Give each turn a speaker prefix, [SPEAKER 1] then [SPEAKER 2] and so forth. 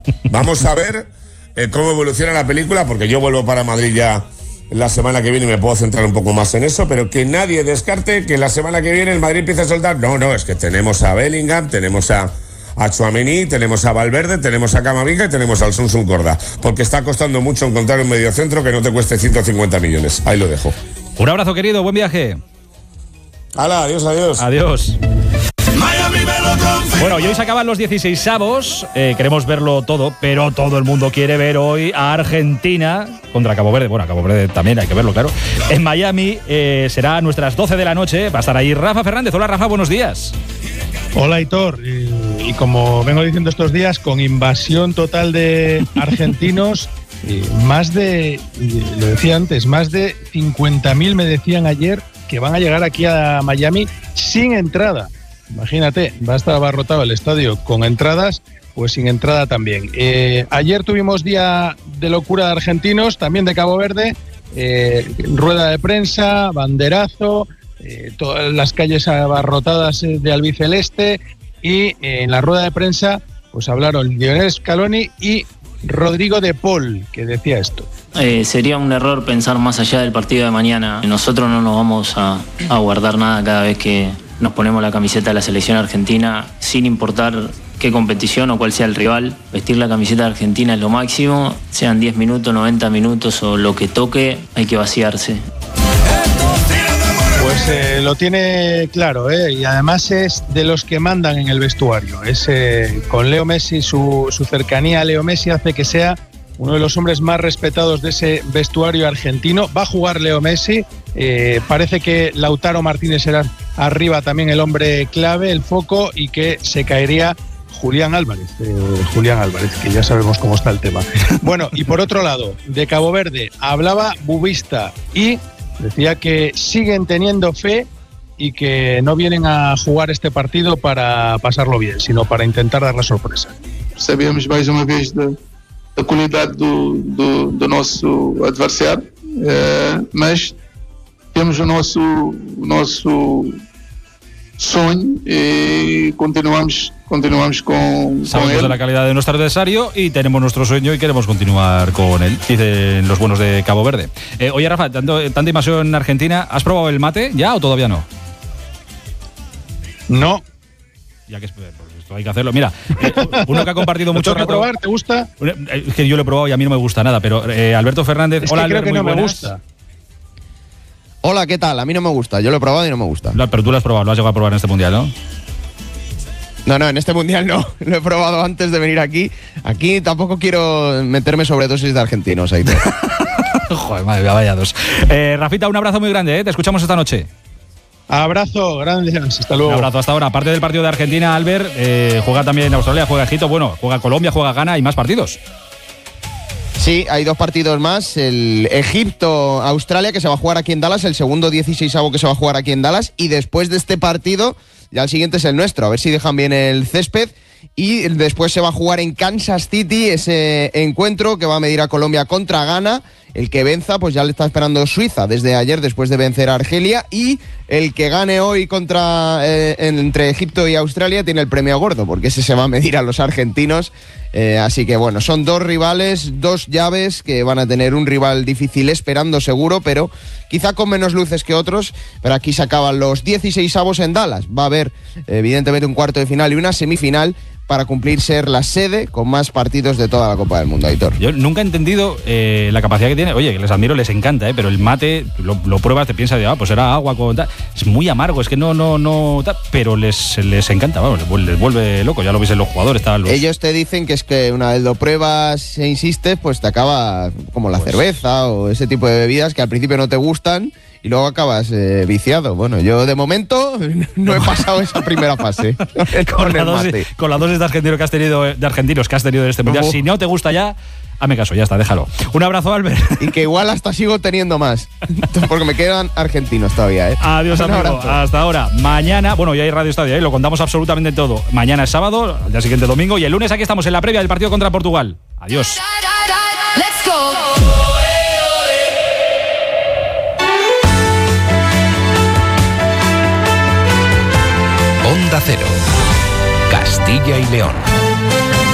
[SPEAKER 1] Vamos a ver cómo evoluciona la película, porque yo vuelvo para Madrid ya la semana que viene y me puedo centrar un poco más en eso, pero que nadie descarte que la semana que viene el Madrid empiece a soltar. No, es que tenemos a Bellingham, tenemos a Tchouaméni, tenemos a Valverde, tenemos a Camavinga y tenemos al Son Corda, porque está costando mucho encontrar un mediocentro que no te cueste 150 millones. Ahí lo dejo.
[SPEAKER 2] Un abrazo, querido, buen viaje.
[SPEAKER 1] ¡Hala, adiós!
[SPEAKER 2] Adiós. Bueno, y hoy se acaban los 16avos, queremos verlo todo, pero todo el mundo quiere ver hoy a Argentina contra Cabo Verde. Bueno, a Cabo Verde también hay que verlo, claro. En Miami será a nuestras 12 de la noche, va a estar ahí Rafa Fernández. Hola, Rafa, buenos días.
[SPEAKER 3] Hola, Aitor. Y como vengo diciendo estos días, con invasión total de argentinos, lo decía antes, más de 50.000 me decían ayer que van a llegar aquí a Miami sin entrada. Imagínate, va a estar abarrotado el estadio con entradas, pues sin entrada también. Ayer tuvimos día de locura de argentinos, también de Cabo Verde, rueda de prensa, banderazo, todas las calles abarrotadas de albiceleste, y en la rueda de prensa pues hablaron Lionel Scaloni y Rodrigo de Paul, que decía esto.
[SPEAKER 4] Sería un error pensar más allá del partido de mañana. Nosotros no nos vamos a guardar nada cada vez que nos ponemos la camiseta de la selección argentina, sin importar qué competición o cuál sea el rival. Vestir la camiseta de Argentina es lo máximo, sean 10 minutos, 90 minutos o lo que toque, hay que vaciarse.
[SPEAKER 3] Pues lo tiene claro, y además es de los que mandan en el vestuario. Con Leo Messi, su cercanía a Leo Messi hace que sea uno de los hombres más respetados de ese vestuario argentino. Va a jugar Leo Messi, parece que Lautaro Martínez será arriba también el hombre clave, el foco, y que se caería Julián Álvarez, que ya sabemos cómo está el tema. Bueno, y por otro lado, de Cabo Verde hablaba Bubista y decía que siguen teniendo fe y que no vienen a jugar este partido para pasarlo bien, sino para intentar dar la sorpresa.
[SPEAKER 5] Sabemos mais uma vez da qualidade do nosso adversário, mas temos o nosso sonho y continuamos con
[SPEAKER 2] sabemos
[SPEAKER 5] él.
[SPEAKER 2] De la calidad de nuestro adversario y tenemos nuestro sueño y queremos continuar con él, dicen los buenos de Cabo Verde. Oye, Rafa, tanta invasión en Argentina, ¿has probado el mate ya o todavía no?
[SPEAKER 3] No.
[SPEAKER 2] Ya que esto hay que hacerlo. Mira, uno que ha compartido mucho rato.
[SPEAKER 3] Probar, ¿te gusta?
[SPEAKER 2] Es que yo lo he probado y a mí no me gusta nada, pero Alberto Fernández.
[SPEAKER 3] Es
[SPEAKER 2] hola,
[SPEAKER 3] que creo
[SPEAKER 2] Albert,
[SPEAKER 3] que no
[SPEAKER 2] muy
[SPEAKER 3] me
[SPEAKER 2] buenas.
[SPEAKER 3] gusta.
[SPEAKER 6] Hola, ¿qué tal? A mí no me gusta. Yo lo he probado y no me gusta.
[SPEAKER 2] Pero tú lo has probado, lo has llegado a probar en este mundial, ¿no?
[SPEAKER 6] No, en este mundial no. Lo he probado antes de venir aquí. Aquí tampoco quiero meterme sobredosis de argentinos. Ahí
[SPEAKER 2] Joder, madre mía, vaya dos. Rafita, un abrazo muy grande, ¿eh? Te escuchamos esta noche.
[SPEAKER 3] Abrazo, grandes, hasta luego.
[SPEAKER 2] Un abrazo hasta ahora. Aparte del partido de Argentina, Albert, juega también Australia, juega Egipto, bueno, juega Colombia, juega Ghana y más partidos.
[SPEAKER 6] Sí, hay 2 partidos más. El Egipto-Australia, que se va a jugar aquí en Dallas, el segundo 16avo que se va a jugar aquí en Dallas, y después de este partido, ya el siguiente es el nuestro, a ver si dejan bien el césped. Y después se va a jugar en Kansas City ese encuentro que va a medir a Colombia contra Ghana. El que venza, pues ya le está esperando Suiza desde ayer después de vencer a Argelia. Y el que gane hoy entre Egipto y Australia tiene el premio gordo, porque ese se va a medir a los argentinos. Así que bueno, son 2 rivales, 2 llaves que van a tener un rival difícil esperando seguro, pero quizá con menos luces que otros. Pero aquí se acaban los 16avos en Dallas. Va a haber evidentemente un cuarto de final y una semifinal para cumplir ser la sede con más partidos de toda la Copa del Mundo, Aitor.
[SPEAKER 2] Yo nunca he entendido la capacidad que tiene. Oye, que les admiro, les encanta, pero el mate, lo pruebas, te piensas de, pues era agua con tal. Es muy amargo, es que no tal, pero les encanta, vamos, les vuelve loco. Ya lo veis en los jugadores.
[SPEAKER 6] Ellos te dicen que es que una vez lo pruebas e insistes, pues te acaba como la cerveza o ese tipo de bebidas que al principio no te gustan y luego acabas viciado. Bueno, yo de momento no he pasado esa primera fase.
[SPEAKER 2] con la dosis de argentinos que has tenido en este mundial. Si no te gusta ya, hazme caso, ya está, déjalo. Un abrazo, Albert.
[SPEAKER 6] Y que igual hasta sigo teniendo más, porque me quedan argentinos todavía, ¿eh?
[SPEAKER 2] Adiós, amigo. Hasta ahora. Mañana, bueno, ya hay Radio Estadio, lo contamos absolutamente todo. Mañana es sábado, al día siguiente domingo, y el lunes aquí estamos en la previa del partido contra Portugal. Adiós.
[SPEAKER 7] Let's go.
[SPEAKER 8] Onda Cero, Castilla y León.